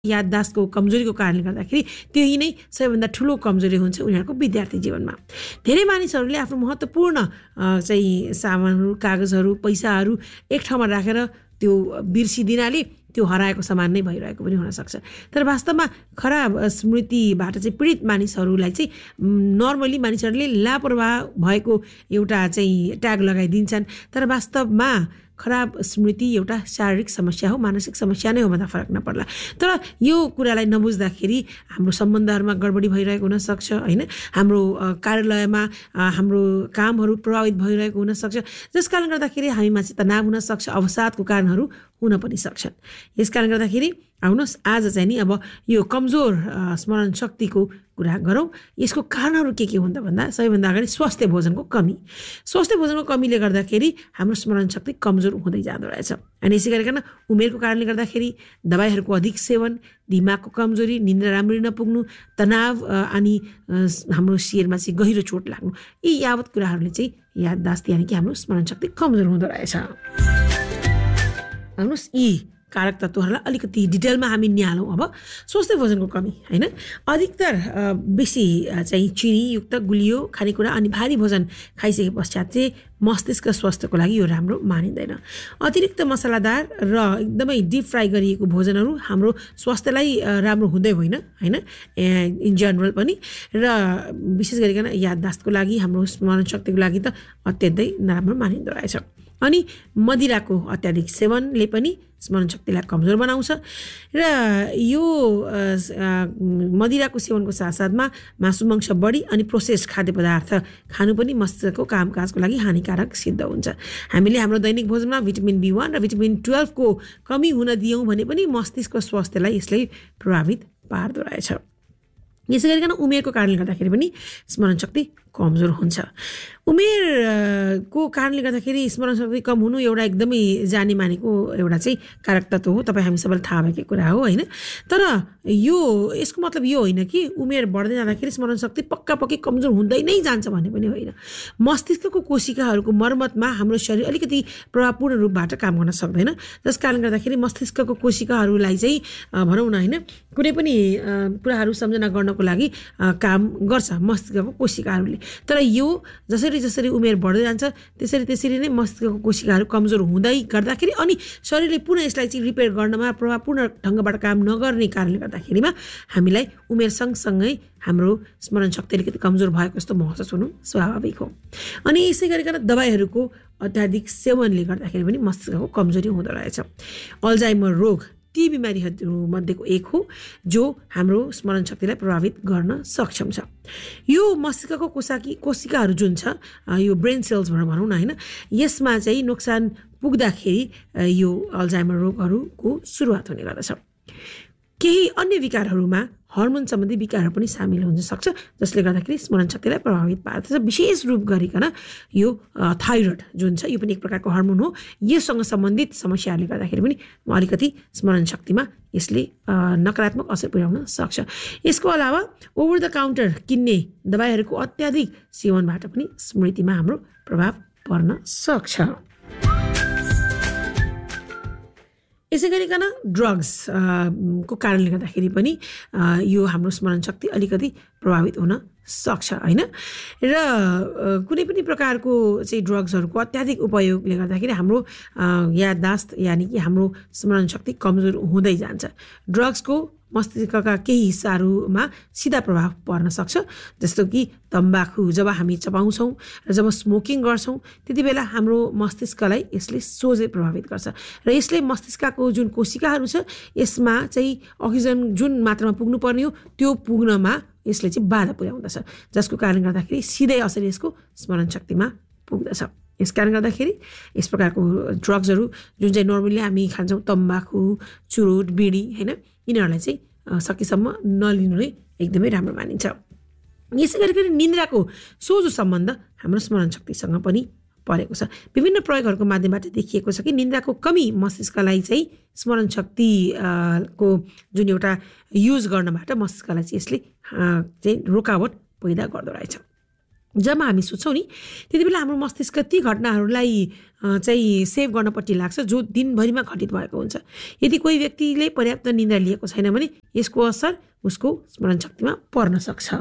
याददास्तको कमजोरीको कारणले गर्दाखेरि त्यही नै सबैभन्दा ठुलो कमजोरी हुन्छ उनीहरूको विद्यार्थी जीवनमा। धेरै मानिसहरूले आफ्नो महत्त्वपूर्ण चाहिँ सामानहरू, कागजहरू, पैसाहरू एक ठाउँमा राखेर त्यो बिर्सिदिनाले त्यो हराएको समान नै भइरहेको पनि हुनसक्छ। तर वास्तवमा खराब स्मृतिबाट चाहिँ पीडित मानिसहरूलाई चाहिँ नर्मली मानिसहरूले लापरवाह भएको एउटा चाहिँ ट्याग लगाइदिन्छन्। तर वास्तवमा खराब स्मृति एउटा शारीरिक समस्या हो, मानसिक समस्या नै हो भन्दा फरक नपर्ला। तर यो कुरालाई नबुझ्दाखेरि हाम्रो सम्बन्धहरूमा गडबडी भइरहेको हुनसक्छ होइन, हाम्रो कार्यालयमा हाम्रो कामहरू प्रभावित भइरहेको हुनसक्छ, जस कारण गर्दाखेरि हामीमा चाहिँ तनाव हुनसक्छ, अवसादको कारणहरू हुन पनि सक्छन्। यस कारण गर्दाखेरि आउनुहोस् आज चाहिँ नि अब यो कमजोर स्मरण शक्तिको कुरा गरौँ। यसको कारणहरू के हुन् त भन्दा सबैभन्दा अगाडि स्वास्थ्य भोजनको कमी। स्वास्थ्य भोजनको कमीले गर्दाखेरि हाम्रो स्मरण शक्ति कमजोर हुँदै जाँदो रहेछ। अनि यसै गरिकन उमेरको कारणले गर्दाखेरि दबाईहरूको अधिक सेवन, दिमागको कमजोरी, निन्द्रा राम्ररी नपुग्नु, तनाव अनि हाम्रो शिरमा चाहिँ गहिरो चोट लाग्नु, यी यावत कुराहरूले चाहिँ याददास्त यानि कि हाम्रो स्मरण शक्ति कमजोर हुँदो रहेछ। आउनुहोस् यी कारक तत्त्वहरूलाई अलिकति डिटेलमा हामी निहालौँ। अब स्वास्थ्य भोजनको कमी होइन, अधिकतर बेसी चाहिँ चिनीयुक्त गुलियो खानेकुरा अनि भारी भोजन खाइसके पश्चात चाहिँ मस्तिष्क स्वास्थ्यको लागि यो राम्रो मानिँदैन। अतिरिक्त मसलादार र एकदमै डिप फ्राई गरिएको भोजनहरू हाम्रो स्वास्थ्यलाई राम्रो हुँदै होइन होइन इन जनरल पनि, र विशेष गरिकन याददास्तको लागि, हाम्रो स्मरण शक्तिको लागि त अत्यन्तै नराम्रो मानिँदो रहेछ। अनि मदिराको अत्याधिक सेवनले पनि स्मरण शक्तिलाई कमजोर बनाउँछ। र यो मदिराको सेवनको साथसाथमा मासु मांस बढी अनि प्रोसेस्ड खाद्य पदार्थ खानु पनि मस्तिष्कको कामकाजको लागि हानिकारक सिद्ध हुन्छ। हामीले हाम्रो दैनिक भोजनमा भिटामिन B1 र भिटामिन 12 को कमी हुन दियौँ भने पनि मस्तिष्कको स्वास्थ्यलाई यसले प्रभावित पार्दो रहेछ। यसै गरिकन उमेरको कारणले गर्दाखेरि पनि स्मरण शक्ति कमजोर हुन्छ। उमेरको कारणले गर्दाखेरि स्मरण शक्ति कम हुनु एउटा एकदमै जानी मानेको एउटा चाहिँ कारक तत्त्व हो, तपाईँ हामी सबैलाई थाहा भएकै कुरा हो होइन। तर यसको मतलब यो होइन कि उमेर बढ्दै जाँदाखेरि स्मरण शक्ति पक्कै कमजोर हुँदै नै जान्छ भन्ने पनि होइन। मस्तिष्कको कोशिकाहरूको मर्मतमा हाम्रो शरीर अलिकति प्रभावपूर्ण रूपबाट काम गर्न सक्दैन, जस कारण गर्दाखेरि मस्तिष्कको कोशिकाहरूलाई चाहिँ भनौँ न होइन कुनै पनि कुराहरू सम्झना गर्नको लागि काम गर्छ मस्तिष्कको कोशिकाहरूले। तर यो जसरी उमेर बढ्दै जान्छ त्यसरी नै मस्तिष्कको कोशिकाहरू कमजोर हुँदै गर्दाखेरि अनि शरीरले पुनः यसलाई चाहिँ रिपेयर गर्नमा प्रभावपूर्ण ढङ्गबाट काम नगर्ने कारणले गर्दाखेरिमा हामीलाई उमेर सँगसँगै हाम्रो स्मरण शक्ति अलिकति कमजोर भएको जस्तो महसुस हुनु स्वाभाविक हो। अनि यसै गरिकन दबाईहरूको अत्याधिक सेवनले गर्दाखेरि पनि मस्तिष्कको कमजोरी हुँदो रहेछ। अल्जाइमर रोग ती बिमारीहरूमध्येको एक हो जो हाम्रो स्मरण शक्तिलाई प्रभावित गर्न सक्षम छ। यो मस्तिष्कको कोशिकाहरू जुन छ, यो ब्रेन सेल्स भनेर भनौँ न होइन, यसमा चाहिँ नोक्सान पुग्दाखेरि यो अल्जाइमर रोगहरूको सुरुवात हुने गर्दछ। केही अन्य विकारहरूमा हर्मोन सम्बन्धी विकारहरू पनि सामेल हुन सक्छ, जसले गर्दाखेरि स्मरण शक्तिलाई प्रभावित पार्दछ। विशेष रूप गरिकन यो थाइरोइड जुन छ यो पनि एक प्रकारको हर्मोन हो। यससँग सम्बन्धित समस्याहरूले गर्दाखेरि पनि अलिकति स्मरण शक्तिमा यसले नकारात्मक असर पुर्याउन सक्छ। यसको अलावा ओभर द काउन्टर किन्ने दबाईहरूको अत्याधिक सेवनबाट पनि स्मृतिमा हाम्रो प्रभाव पर्न सक्छ। यसै गरिकन ड्रग्स को कारणले गर्दाखेरि पनि यो हाम्रो स्मरण शक्ति अलिकति प्रभावित हुन सक्छ होइन। र कुनै पनि प्रकारको चाहिँ ड्रग्सहरूको अत्याधिक उपयोगले गर्दाखेरि हाम्रो याददास्त यानि कि हाम्रो स्मरण शक्ति कमजोर हुँदै जान्छ। ड्रग्सको मस्तिष्कका केही हिस्साहरूमा सिधा प्रभाव पर्न सक्छ, जस्तो कि तम्बाकु जब हामी चबाउँछौँ र जब स्मोकिङ गर्छौँ त्यति बेला हाम्रो मस्तिष्कलाई यसले सोझै प्रभावित गर्छ र यसले मस्तिष्कको जुन कोशिकाहरू छ यसमा चाहिँ अक्सिजन जुन मात्रामा पुग्नुपर्ने हो त्यो पुग्नमा यसले चाहिँ बाधा पुर्याउँदछ, जसको कारणले गर्दाखेरि सिधै असर यसको स्मरण शक्तिमा पुग्दछ। यस कारण गर्दाखेरि यस प्रकारको ड्रग्सहरू जुन चाहिँ नर्मली हामी खान्छौँ, तम्बाकु, चुरोट, बिडी होइन, यिनीहरूलाई चाहिँ सकेसम्म नलिनु नै एकदमै राम्रो मानिन्छ। यसै गरिकन निन्द्राको सोझो सम्बन्ध हाम्रो स्मरण शक्तिसँग पनि परेको छ। विभिन्न प्रयोगहरूको माध्यमबाट देखिएको छ कि निन्द्राको कमी मस्तिष्कलाई चाहिँ स्मरण शक्तिको जुन एउटा युज गर्नबाट मस्तिष्कलाई चाहिँ यसले चाहिँ रोकावट पैदा गर्दो रहेछ। जब हामी सोच्छौँ नि त्यति बेला हाम्रो मस्तिष्क ती घटनाहरूलाई चाहिँ सेभ गर्नपट्टि लाग्छ जो दिनभरिमा घटित भएको हुन्छ। यदि कोही व्यक्तिले पर्याप्त निद्रा लिएको छैन भने यसको असर उसको स्मरण शक्तिमा पर्न सक्छ।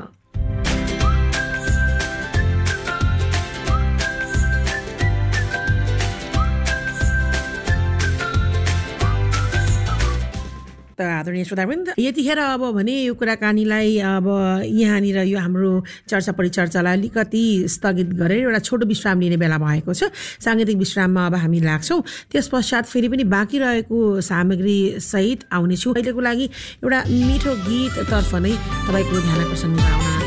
आदरणीय श्रोतावृन्द, यतिखेर अब भने यो कुराकानीलाई अब यहाँनिर यो हाम्रो चर्चा परिचर्चालाई अलिकति स्थगित गरेर एउटा छोटो विश्राम लिने बेला भएको छ। साङ्गीतिक विश्राममा अब हामी लाग्छौँ। त्यस पश्चात फेरि पनि बाँकी रहेको सामग्री सहित आउनेछु। अहिलेको लागि एउटा मिठो गीततर्फ नै तपाईँको ध्यान आकर्षण गराउन